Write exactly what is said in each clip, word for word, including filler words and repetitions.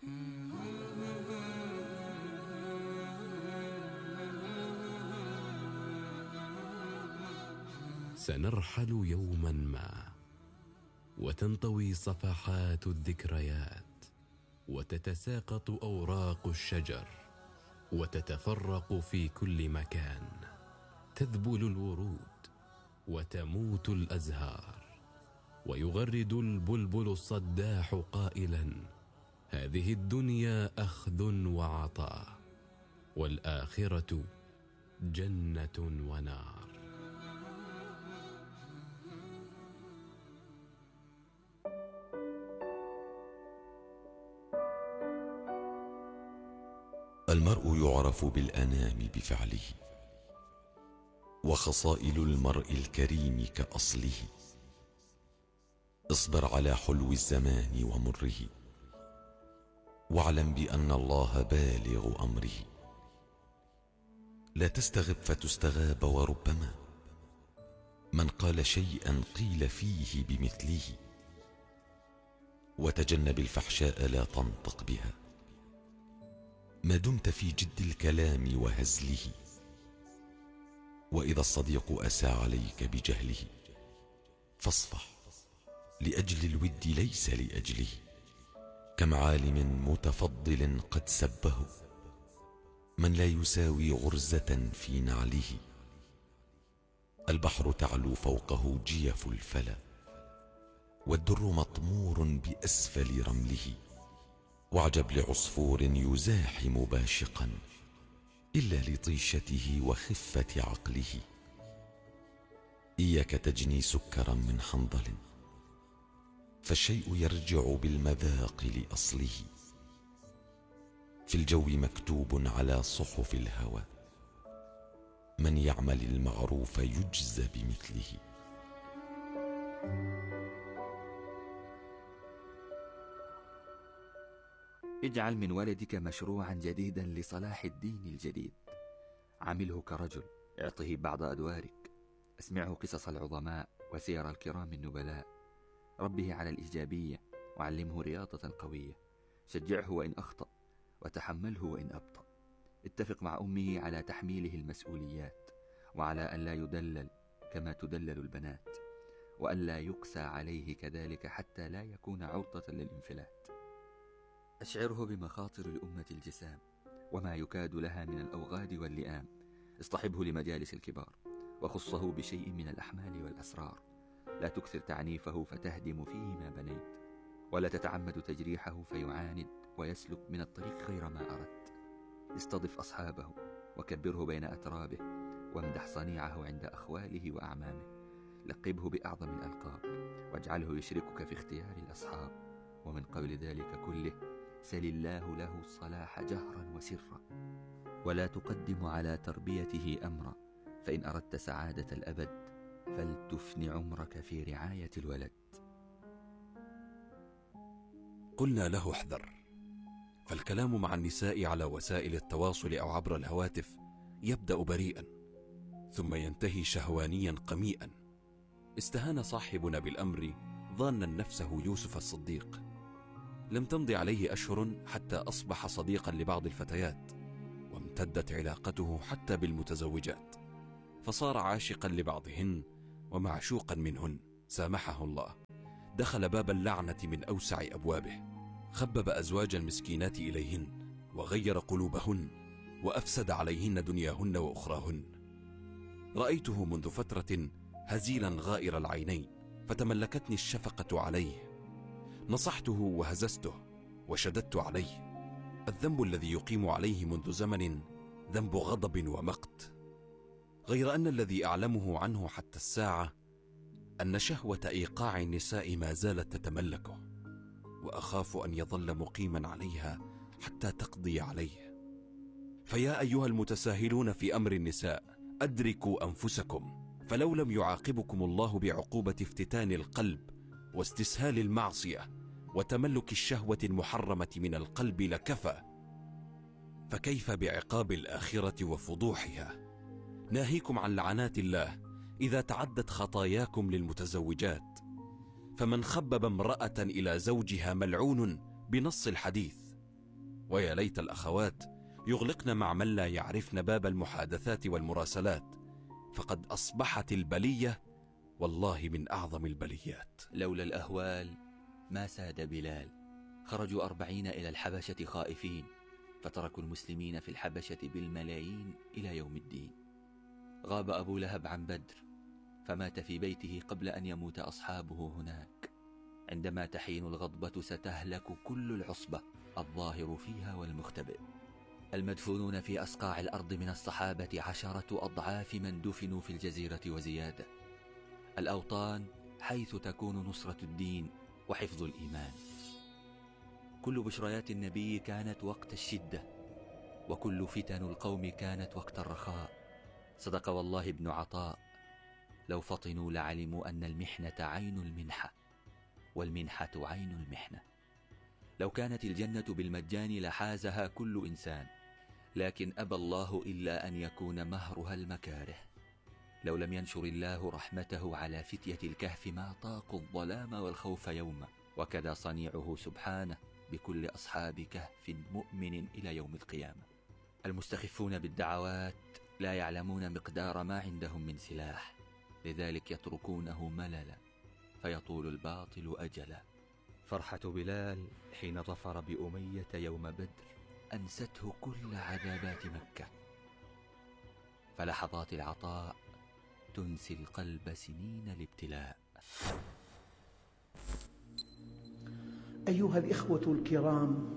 سنرحل يوما ما، وتنطوي صفحات الذكريات، وتتساقط أوراق الشجر، وتتفرق في كل مكان، تذبل الورود وتموت الأزهار، ويغرد البلبل الصداح قائلا: هذه الدنيا أخذ وعطاء، والآخرة جنة ونار. المرء يعرف بالأنام بفعله، وخصائل المرء الكريم كأصله. اصبر على حلو الزمان ومره، واعلم بأن الله بالغ أمره. لا تستغب فتستغاب، وربما من قال شيئا قيل فيه بمثله. وتجنب الفحشاء لا تنطق بها ما دمت في جد الكلام وهزله. وإذا الصديق أسى عليك بجهله، فاصفح لأجل الود ليس لأجله. كم عالم متفضل قد سبه من لا يساوي غرزة في نعله. البحر تعلو فوقه جيف الفلا، والدر مطمور بأسفل رمله. واعجب لعصفور يزاحم باشقا إلا لطيشته وخفة عقله. إياك تجني سكرا من حنظل، فالشيء يرجع بالمذاق لأصله. في الجو مكتوب على صحف الهوى: من يعمل المعروف يجزى بمثله. اجعل من ولدك مشروعا جديدا لصلاح الدين الجديد. عامله كرجل، اعطه بعض أدوارك، اسمعه قصص العظماء وسير الكرام النبلاء. ربه على الإيجابية، وعلمه رياضة قوية. شجعه وإن أخطأ، وتحمله وإن أبطأ. اتفق مع أمه على تحميله المسؤوليات، وعلى أن لا يدلل كما تدلل البنات، وأن لا يقسى عليه كذلك حتى لا يكون عرضة للانفلات. أشعره بمخاطر الأمة الجسام، وما يكاد لها من الأوغاد واللئام. اصطحبه لمجالس الكبار، وخصه بشيء من الأحمال والأسرار. لا تكثر تعنيفه فتهدم فيه ما بنيت، ولا تتعمد تجريحه فيعاند ويسلك من الطريق غير ما أردت. استضف أصحابه، وكبره بين أترابه، وامدح صنيعه عند أخواله وأعمامه. لقبه بأعظم الألقاب، واجعله يشركك في اختيار الأصحاب. ومن قبل ذلك كله، سل الله له الصلاح جهرا وسرا، ولا تقدم على تربيته أمرا. فإن أردت سعادة الأبد، فلتفن عمرك في رعاية الولد. قلنا له احذر، فالكلام مع النساء على وسائل التواصل أو عبر الهواتف يبدأ بريئا، ثم ينتهي شهوانيا قميئا. استهان صاحبنا بالأمر ظانا نفسه يوسف الصديق. لم تمض عليه أشهر حتى أصبح صديقا لبعض الفتيات، وامتدت علاقته حتى بالمتزوجات، فصار عاشقا لبعضهن ومعشوقا منهن. سامحه الله، دخل باب اللعنة من أوسع أبوابه، خبب أزواج المسكينات إليهن، وغير قلوبهن، وأفسد عليهن دنياهن وأخراهن. رأيته منذ فترة هزيلا غائر العينين، فتملكتني الشفقة عليه. نصحته وهززته وشددت عليه. الذنب الذي يقيم عليه منذ زمن ذنب غضب ومقت، غير أن الذي أعلمه عنه حتى الساعة أن شهوة إيقاع النساء ما زالت تتملكه، وأخاف أن يظل مقيما عليها حتى تقضي عليه. فيا أيها المتساهلون في أمر النساء، أدركوا أنفسكم، فلو لم يعاقبكم الله بعقوبة افتتان القلب واستسهال المعصية وتملك الشهوة المحرمة من القلب لكفى، فكيف بعقاب الآخرة وفضوحها؟ ناهيكم عن لعنات الله إذا تعدت خطاياكم للمتزوجات. فمن خبب امرأة إلى زوجها ملعون بنص الحديث، ويا ليت الأخوات يغلقن مع من لا يعرفن باب المحادثات والمراسلات، فقد أصبحت البلية والله من أعظم البليات. لولا الأهوال ما ساد بلال. خرجوا أربعين إلى الحبشة خائفين، فتركوا المسلمين في الحبشة بالملايين إلى يوم الدين. غاب أبو لهب عن بدر، فمات في بيته قبل أن يموت أصحابه هناك. عندما تحين الغضبة ستهلك كل العصبة، الظاهر فيها والمختبئ. المدفونون في أصقاع الأرض من الصحابة عشرة أضعاف من دفنوا في الجزيرة وزيادة. الأوطان حيث تكون نصرة الدين وحفظ الإيمان. كل بشريات النبي كانت وقت الشدة، وكل فتن القوم كانت وقت الرخاء. صدق والله ابن عطاء: لو فطنوا لعلموا أن المحنة عين المنحة، والمنحة عين المحنة. لو كانت الجنة بالمجان لحازها كل إنسان، لكن أبى الله إلا أن يكون مهرها المكاره. لو لم ينشر الله رحمته على فتية الكهف ما طاقوا الظلام والخوف يوما، وكذا صنيعه سبحانه بكل أصحاب كهف مؤمن إلى يوم القيامة. المستخفون بالدعوات لا يعلمون مقدار ما عندهم من سلاح، لذلك يتركونه مللا فيطول الباطل أجلا. فرحة بلال حين ظفر بأمية يوم بدر أنسته كل عذابات مكة، فلحظات العطاء تنسي القلب سنين الابتلاء. أيها الإخوة الكرام،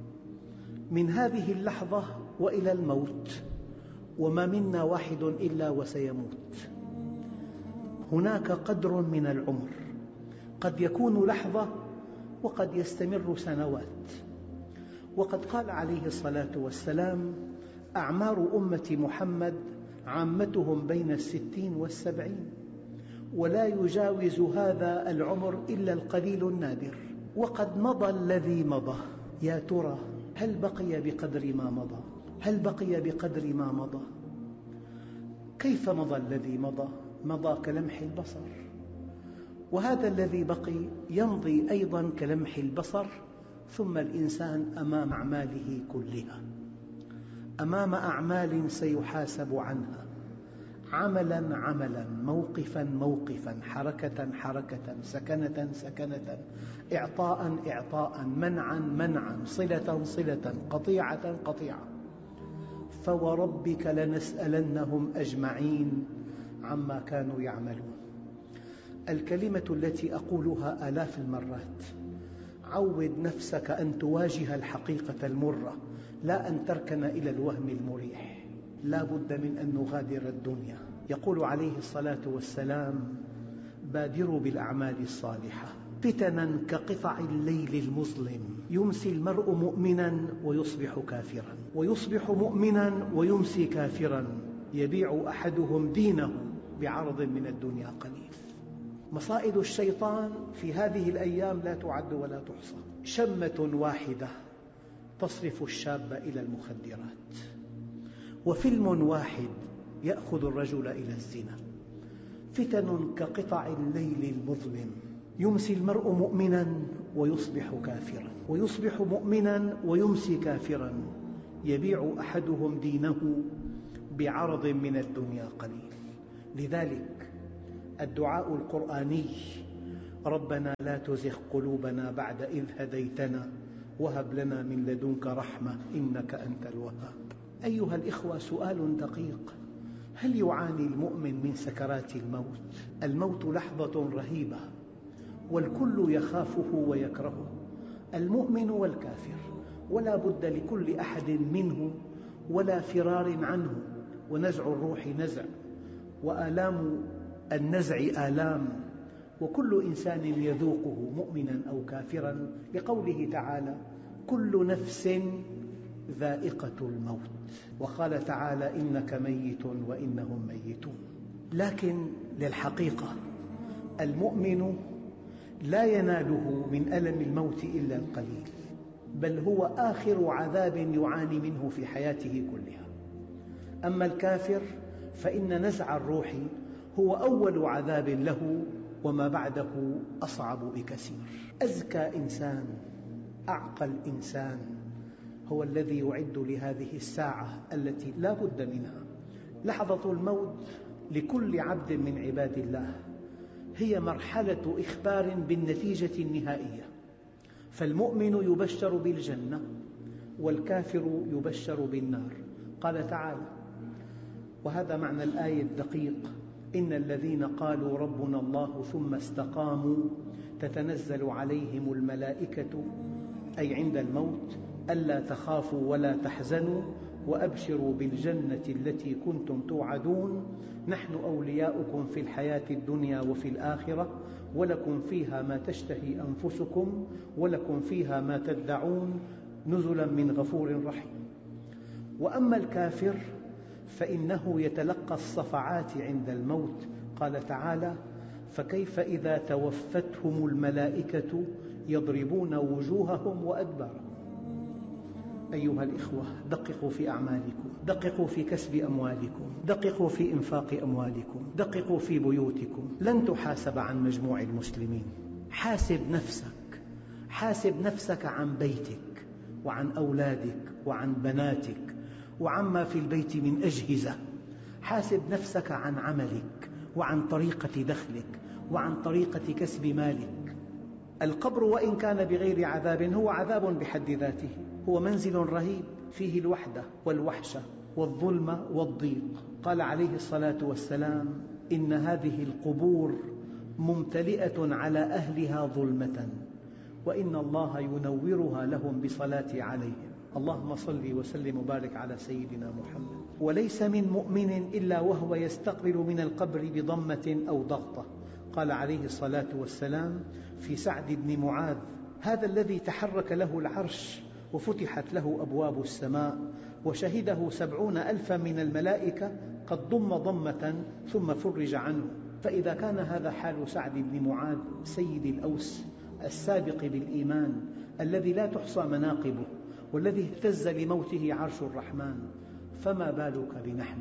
من هذه اللحظة وإلى الموت، وما منا واحد إلا وسيموت، هناك قدر من العمر، قد يكون لحظة وقد يستمر سنوات. وقد قال عليه الصلاة والسلام: أعمار أمة محمد عامتهم بين الستين والسبعين، ولا يجاوز هذا العمر إلا القليل النادر. وقد مضى الذي مضى، يا ترى هل بقي بقدر ما مضى؟ هل بقي بقدر ما مضى؟ كيف مضى الذي مضى؟ مضى كلمح البصر، وهذا الذي بقي يمضي أيضا كلمح البصر، ثم الإنسان أمام أعماله كلها، أمام أعمال سيحاسب عنها، عملا عملا، موقفا موقفا، حركة حركة، سكنة سكنة، إعطاء إعطاء، منعا منعا، صلة صلة، قطيعة قطيعة. فوربك لنسألنهم أجمعين عما كانوا يعملون. الكلمة التي أقولها آلاف المرات: عود نفسك أن تواجه الحقيقة المرة، لا أن تركن إلى الوهم المريح. لا بد من أن نغادر الدنيا. يقول عليه الصلاة والسلام: بادروا بالأعمال الصالحة فتنا كقطع الليل المظلم، يمسي المرء مؤمنا ويصبح كافرا، ويصبح مؤمنا ويمسي كافرا، يبيع أحدهم دينه بعرض من الدنيا قليل. مصائد الشيطان في هذه الأيام لا تعد ولا تحصى. شمة واحدة تصرف الشاب إلى المخدرات، وفيلم واحد يأخذ الرجل إلى الزنا. فتن كقطع الليل المظلم، يمسي المرء مؤمنا ويصبح كافرا، ويصبح مؤمنا ويمسي كافرا، يبيع أحدهم دينه بعرض من الدنيا قليل. لذلك الدعاء القرآني: ربنا لا تزغ قلوبنا بعد إذ هديتنا وهب لنا من لدنك رحمة إنك أنت الوهاب. أيها الإخوة، سؤال دقيق: هل يعاني المؤمن من سكرات الموت؟ الموت لحظة رهيبة والكل يخافه ويكرهه، المؤمن والكافر، ولا بد لكل أحد منه ولا فرار عنه. ونزع الروح نزع، وآلام النزع آلام، وكل إنسان يذوقه مؤمنا أو كافرا، لقوله تعالى: كل نفس ذائقة الموت. وقال تعالى: إنك ميت وإنهم ميتون. لكن للحقيقة المؤمن لا يناله من ألم الموت إلا القليل، بل هو آخر عذاب يعاني منه في حياته كلها. أما الكافر فإن نزع الروح هو أول عذاب له، وما بعده أصعب بكثير. أزكى إنسان، أعقل إنسان، هو الذي يعد لهذه الساعة التي لا بد منها. لحظة الموت لكل عبد من عباد الله هي مرحلة إخبار بالنتيجة النهائية، فالمؤمن يبشر بالجنة والكافر يبشر بالنار. قال تعالى، وهذا معنى الآية الدقيق: إن الذين قالوا ربنا الله ثم استقاموا تتنزل عليهم الملائكة، أي عند الموت، ألا تخافوا ولا تحزنوا وأبشروا بالجنة التي كنتم توعدون نحن أولياؤكم في الحياة الدنيا وفي الآخرة ولكم فيها ما تشتهي أنفسكم ولكم فيها ما تدعون نزلا من غفور رحيم. وأما الكافر فإنه يتلقى الصفعات عند الموت. قال تعالى: فكيف إذا توفتهم الملائكة يضربون وجوههم وأدبارهم. أيها الإخوة، دققوا في أعمالكم، دققوا في كسب أموالكم، دققوا في إنفاق أموالكم، دققوا في بيوتكم. لن تحاسب عن مجموع المسلمين. حاسب نفسك، حاسب نفسك عن بيتك وعن أولادك وعن بناتك وعما في البيت من أجهزة. حاسب نفسك عن عملك وعن طريقة دخلك وعن طريقة كسب مالك. القبر وإن كان بغير عذاب هو عذاب بحد ذاته، هو منزل رهيب فيه الوحدة والوحشة والظلمة والضيق. قال عليه الصلاة والسلام: إن هذه القبور ممتلئة على أهلها ظلمة وإن الله ينورها لهم بصلاة عليهم. اللهم صل وسلم وبارك على سيدنا محمد. وليس من مؤمن إلا وهو يستقبل من القبر بضمة أو ضغطة. قال عليه الصلاة والسلام في سعد بن معاذ: هذا الذي تحرك له العرش وفتحت له أبواب السماء وشهده سبعون ألفا من الملائكة قد ضم ضمة ثم فرج عنه. فإذا كان هذا حال سعد بن معاذ سيد الأوس السابق بالإيمان الذي لا تحصى مناقبه والذي اهتز لموته عرش الرحمن، فما بالك بنحن،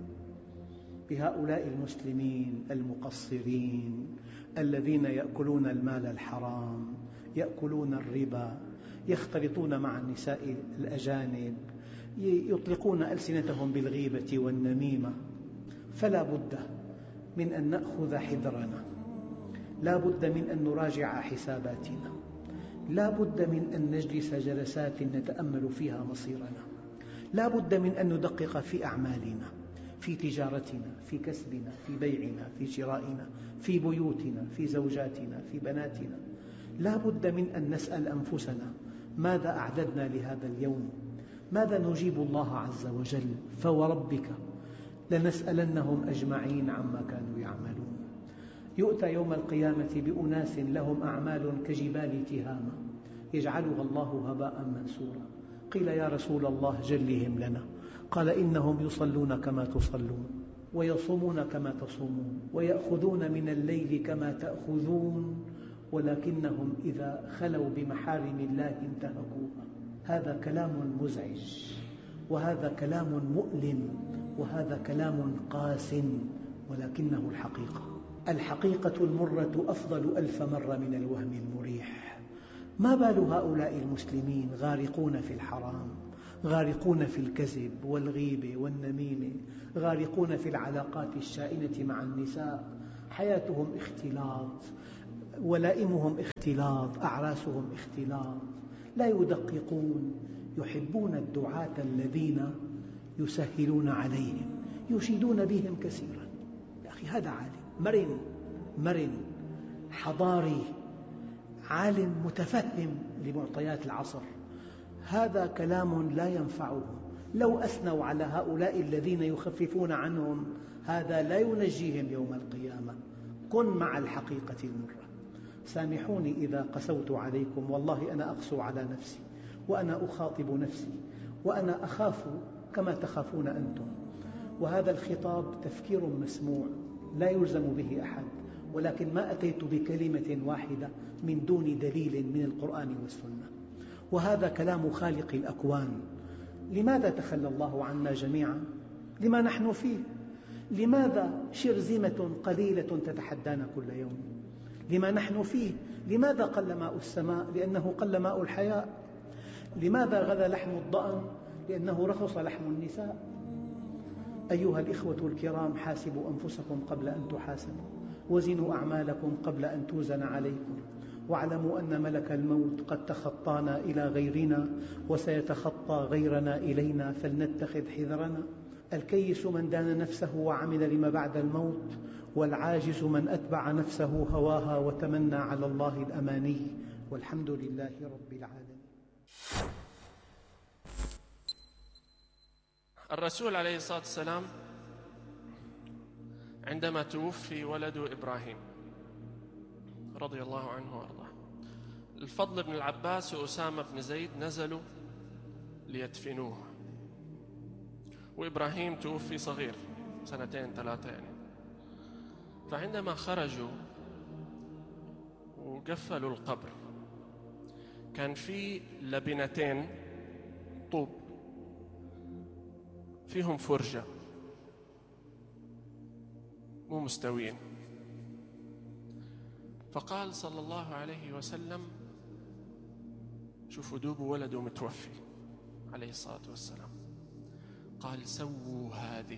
بهؤلاء المسلمين المقصرين الذين يأكلون المال الحرام، يأكلون الربا، يختلطون مع النساء الأجانب، يطلقون ألسنتهم بالغيبة والنميمة. فلا بد من أن نأخذ حذرنا، لا بد من أن نراجع حساباتنا، لا بد من أن نجلس جلسات نتأمل فيها مصيرنا، لا بد من أن ندقق في أعمالنا، في تجارتنا، في كسبنا، في بيعنا، في شرائنا، في بيوتنا، في زوجاتنا، في بناتنا. لا بد من أن نسأل أنفسنا: ماذا أعددنا لهذا اليوم؟ ماذا نجيب الله عز وجل؟ فوربك لنسألنهم أجمعين عما كانوا يعملون. يؤتى يوم القيامة بأناس لهم أعمال كجبال تهامة يجعلها الله هباء منثورا. قيل: يا رسول الله جلهم لنا. قال: إنهم يصلون كما تصلون ويصومون كما تصومون ويأخذون من الليل كما تأخذون ولكنهم إذا خلوا بمحارم الله انتهكوها. هذا كلام مزعج، وهذا كلام مؤلم، وهذا كلام قاس، ولكنه الحقيقة. الحقيقة المرة أفضل ألف مرة من الوهم المريح. ما بال هؤلاء المسلمين غارقون في الحرام، غارقون في الكذب والغيبة والنميمة، غارقون في العلاقات الشائنة مع النساء، حياتهم اختلاط، ولائمهم اختلاط، أعراسهم اختلاط، لا يدققون، يحبون الدعاة الذين يسهلون عليهم، يشيدون بهم كثيرا. يا أخي هذا عالم مرن مرن حضاري، عالم متفهم لمعطيات العصر. هذا كلام لا ينفعهم. لو أثنوا على هؤلاء الذين يخففون عنهم هذا لا ينجيهم يوم القيامة. كن مع الحقيقة المرة. سامحوني إذا قسوت عليكم، والله أنا أقسو على نفسي وأنا أخاطب نفسي وأنا أخاف كما تخافون أنتم. وهذا الخطاب تفكير مسموع لا يلزم به أحد، ولكن ما أتيت بكلمة واحدة من دون دليل من القرآن والسنة. وهذا كلام خالق الأكوان. لماذا تخلى الله عنا جميعا؟ لما نحن فيه. لماذا شرذمة قليلة تتحدانا كل يوم؟ لما نحن فيه. لماذا قل ماء السماء؟ لأنه قل ماء الحياة. لماذا غلا لحم الضأن؟ لأنه رخص لحم النساء. أيها الإخوة الكرام، حاسبوا أنفسكم قبل أن تحاسبوا، وزنوا أعمالكم قبل أن توزن عليكم، واعلموا أن ملك الموت قد تخطانا إلى غيرنا وسيتخطى غيرنا إلينا، فلنتخذ حذرنا. الكيس من دان نفسه وعمل لما بعد الموت، والعاجز من أتبع نفسه هواها وتمنى على الله الأماني، والحمد لله رب العالمين. الرسول عليه الصلاة والسلام عندما توفي ولده إبراهيم رضي الله عنه وأرضاه، الفضل بن العباس وأسامة بن زيد نزلوا ليدفنوه، وإبراهيم توفي صغير سنتين ثلاثة يعني. فعندما خرجوا وقفلوا القبر كان في لبنتين طوب فيهم فرجة مو مستويين. فقال صلى الله عليه وسلم: شوفوا دوب ولده متوفي عليه الصلاة والسلام، قال: سووا هذه.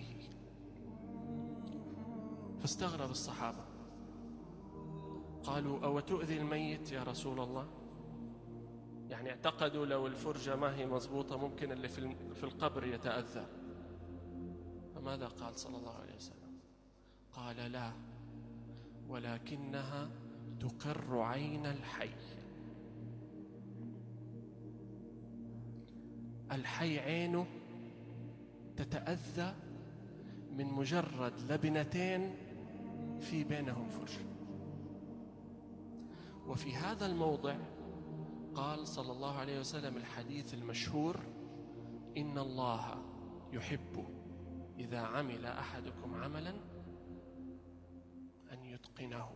فاستغرب الصحابة، قالوا: أو تؤذي الميت يا رسول الله؟ يعني اعتقدوا لو الفرجة ما هي مضبوطة ممكن اللي في القبر يتأذى. فماذا قال صلى الله عليه وسلم؟ قال: لا، ولكنها تقر عين الحي. الحي عينه تتأذى من مجرد لبنتين في بينهم فرجة. وفي هذا الموضع قال صلى الله عليه وسلم الحديث المشهور: إن الله يحب إذا عمل أحدكم عملا أن يتقنه.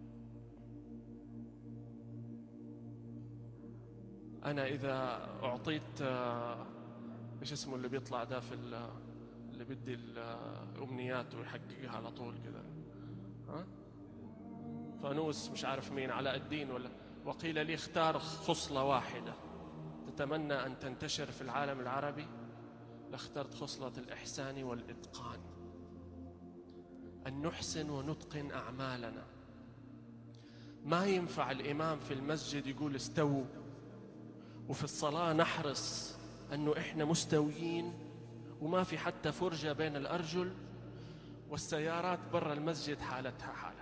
أنا إذا أعطيت إيش اسمه اللي بيطلع ده في اللي بدي الأمنيات ويحققها على طول كذا، ها؟ فانوس مش عارف مين، علاء الدين ولا، وقيل لي اختار خصلة واحدة تتمنى أن تنتشر في العالم العربي، لاخترت خصلة الإحسان والإتقان، أن نحسن ونتقن أعمالنا. ما ينفع الإمام في المسجد يقول استووا، وفي الصلاة نحرص أنه إحنا مستويين وما في حتى فرجة بين الأرجل، والسيارات برا المسجد حالتها حالة،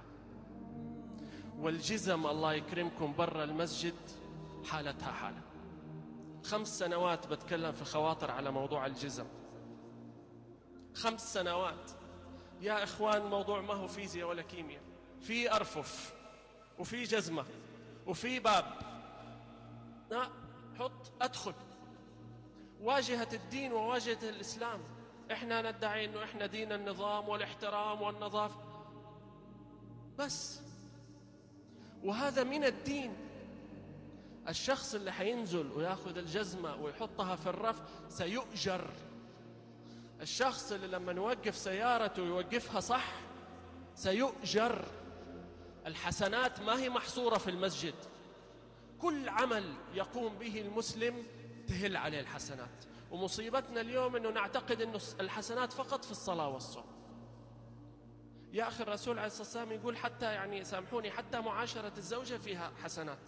والجزم الله يكرمكم برا المسجد حالتها حالة. خمس سنوات بتكلم في خواطر على موضوع الجزم، خمس سنوات يا إخوان. موضوع ما هو فيزياء ولا كيمياء، في أرفف وفي جزمة وفي باب، لا حط أدخل. واجهة الدين وواجهة الإسلام. إحنا ندعي أنه إحنا دين النظام والاحترام والنظافة بس، وهذا من الدين. الشخص اللي حينزل ويأخذ الجزمة ويحطها في الرف سيؤجر. الشخص اللي لما نوقف سيارته ويوقفها صح سيؤجر. الحسنات ما هي محصورة في المسجد، كل عمل يقوم به المسلم تهل عليه الحسنات. ومصيبتنا اليوم أنه نعتقد أنه الحسنات فقط في الصلاة والصوم. يا أخي الرسول عليه الصلاة والسلام يقول حتى، يعني سامحوني، حتى معاشرة الزوجة فيها حسنات.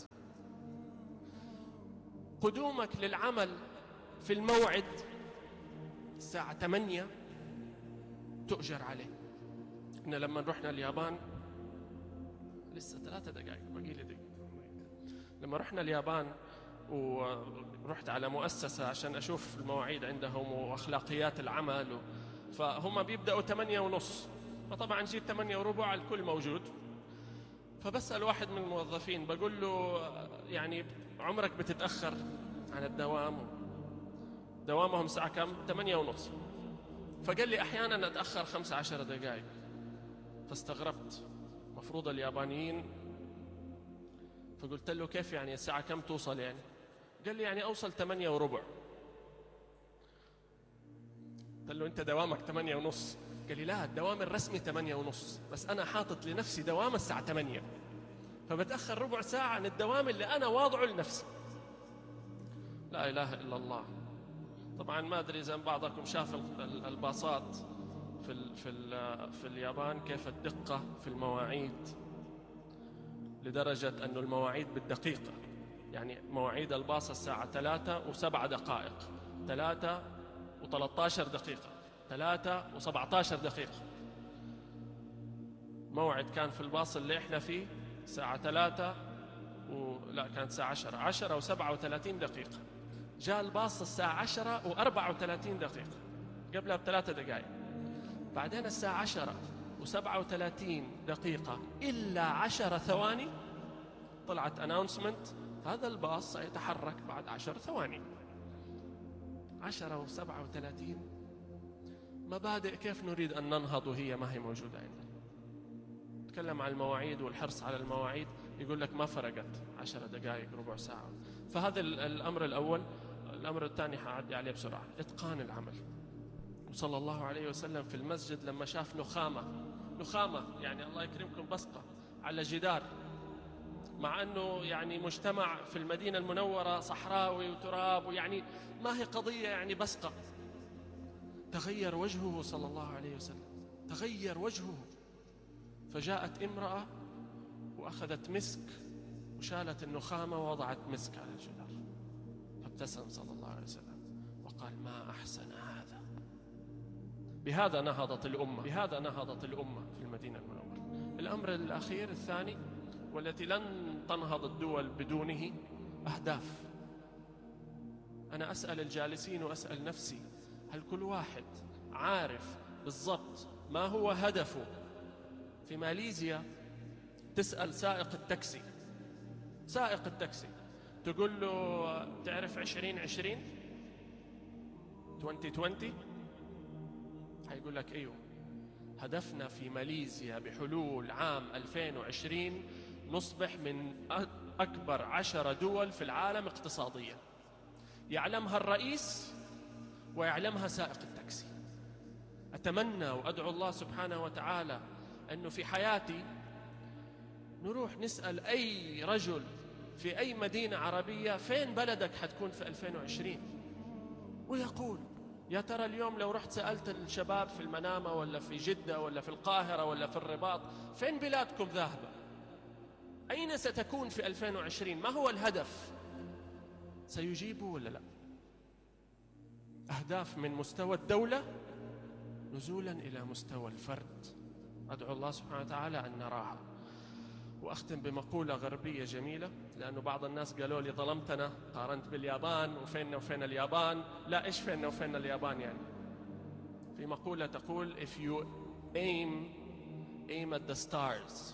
قدومك للعمل في الموعد الساعة ثمانية تؤجر عليه. إحنا لما رحنا اليابان، لسه ثلاثة دقائق باقي لي دقيقة، لما رحنا اليابان ورحت على مؤسسة عشان أشوف المواعيد عندهم وأخلاقيات العمل و... فهم بيبدأوا ثمانية ونص، فطبعا جيت ثمانية وربع الكل موجود. فبسأل واحد من الموظفين بقول له يعني عمرك بتتأخر عن الدوام؟ دوامهم ساعة كم؟ ثمانية ونص. فقال لي أحيانا أتأخر خمس عشر دقائق. فاستغربت، مفروض اليابانيين. فقلت له كيف يعني الساعة كم توصل يعني؟ قال لي يعني أوصل ثمانية وربع. قلت له أنت دوامك ثمانية ونص؟ قال لي لا، الدوام الرسمي ثمانية ونص، بس أنا حاطط لنفسي دوام الساعة ثمانية، فبتأخر ربع ساعة عن الدوام اللي أنا واضعه لنفسي. لا إله إلا الله. طبعا ما أدري إذا بعضكم شاف الباصات في ال في ال في اليابان كيف الدقة في المواعيد، لدرجة أن المواعيد بالدقيقة، يعني مواعيد الباص الساعة ثلاثة وسبع دقائق، ثلاثة وثلاثة عشر دقيقة، ثلاثة وسبعة عشر دقيقة. موعد كان في الباص اللي احنا فيه الساعة ثلاثة ولا كانت الساعة عشرة عشرة وسبعة وثلاثين دقيقة، جاء الباص الساعة عشرة وأربعة وثلاثين دقيقة قبلها بثلاثة دقائق، بعدين الساعة عشرة وسبعة وثلاثين دقيقة إلا عشر ثواني طلعت أناونسمنت هذا الباص سيتحرك بعد عشر ثواني. عشرة وسبعة وثلاثين مبادئ كيف نريد أن ننهض وهي ما هي موجودة عندنا. نتكلم عن المواعيد والحرص على المواعيد، يقول لك ما فرقت عشر دقائق ربع ساعة. فهذا الأمر الأول. الأمر الثاني حأعدي عليه بسرعة، إتقان العمل. وصلى الله عليه وسلم في المسجد لما شاف نخامة نخامة يعني الله يكرمكم بسقة على جدار، مع أنه يعني مجتمع في المدينة المنورة صحراوي وتراب ويعني ما هي قضية يعني بسقة، تغير وجهه صلى الله عليه وسلم، تغير وجهه. فجاءت امرأة وأخذت مسك وشالت النخامة ووضعت مسك على الجدار، فابتسم صلى الله عليه وسلم وقال ما أحسن هذا. بهذا نهضت الأمة، بهذا نهضت الأمة في المدينة المنورة. الأمر الأخير الثاني والتي لن تنهض الدول بدونه، أهداف. أنا أسأل الجالسين وأسأل نفسي، هل كل واحد عارف بالضبط ما هو هدفه؟ في ماليزيا تسأل سائق التاكسي، سائق التاكسي تقول له تعرف عشرين عشرين عشرين عشرين، هيقول لك ايوه، هدفنا في ماليزيا بحلول عام ألفين وعشرين نصبح من أكبر عشر دول في العالم اقتصاديا، يعلمها الرئيس ويعلمها سائق التاكسي. أتمنى وأدعو الله سبحانه وتعالى أنه في حياتي نروح نسأل أي رجل في أي مدينة عربية فين بلدك حتكون في ألفين وعشرين، ويقول يا ترى اليوم لو رحت سألت الشباب في المنامة ولا في جدة ولا في القاهرة ولا في الرباط فين بلادكم ذاهبة؟ أين ستكون في ألفين وعشرين؟ ما هو الهدف؟ سيجيبوا ولا لا؟ أهداف من مستوى الدولة نزولا إلى مستوى الفرد، أدعو الله سبحانه وتعالى أن نراها. وأختم بمقولة غربية جميلة، لأنه بعض الناس قالوا لي ظلمتنا قارنت باليابان وفيننا وفين اليابان. لا، إيش فيننا وفين اليابان يعني؟ في مقولة تقول if you aim aim at the stars,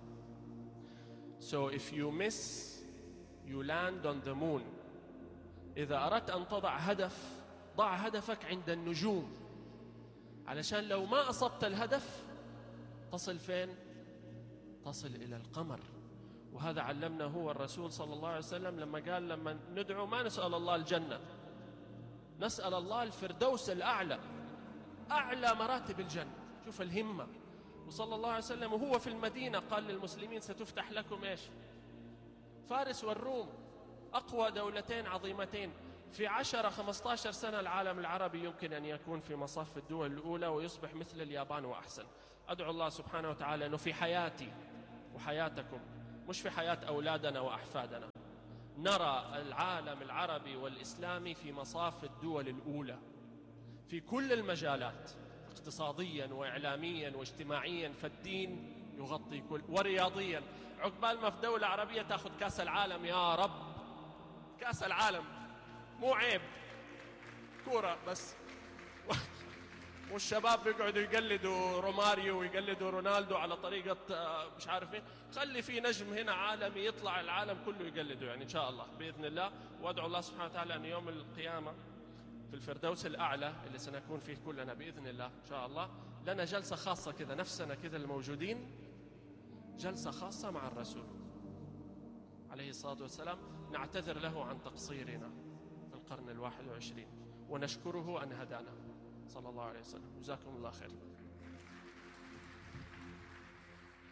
so if you miss you land on the moon. إذا أردت أن تضع هدف ضع هدفك عند النجوم، علشان لو ما أصبت الهدف تصل فين؟ تصل إلى القمر. وهذا علمنا هو الرسول صلى الله عليه وسلم لما قال لما ندعو ما نسأل الله الجنة، نسأل الله الفردوس الأعلى، أعلى مراتب الجنة. شوف الهمة. وصلى الله عليه وسلم وهو في المدينة قال للمسلمين ستفتح لكم إيش؟ فارس والروم، أقوى دولتين عظيمتين. في عشرة خمسة عشر سنة العالم العربي يمكن أن يكون في مصاف الدول الأولى ويصبح مثل اليابان وأحسن. أدعو الله سبحانه وتعالى أنه في حياتي وحياتكم، مش في حياة أولادنا وأحفادنا، نرى العالم العربي والإسلامي في مصاف الدول الأولى في كل المجالات، اقتصاديا وإعلاميا واجتماعيا، فالدين يغطي كل، ورياضيا. عقبال ما في دولة عربية تأخذ كأس العالم يا رب، كأس العالم مو عيب، كورة بس والشباب بيقعدوا يقلدوا روماريو ويقلدوا رونالدو على طريقة مش عارف ايه. خلي في نجم هنا عالمي يطلع العالم كله يقلده يعني إن شاء الله بإذن الله. وأدعو الله سبحانه وتعالى أن يوم القيامة في الفردوس الأعلى اللي سنكون فيه كلنا بإذن الله إن شاء الله لنا جلسة خاصة كذا، نفسنا كذا الموجودين، جلسة خاصة مع الرسول عليه الصلاة والسلام، نعتذر له عن تقصيرنا في القرن الواحد وعشرين ونشكره أن هدانا صلى الله عليه وسلم. جزاكم الله خير.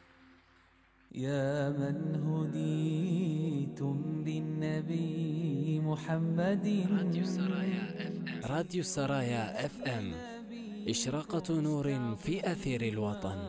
يا من هديتم بالنبي محمد. راديو سرايا اف ام. راديو سرايا اف ام، إشراقة نور في أثير الوطن.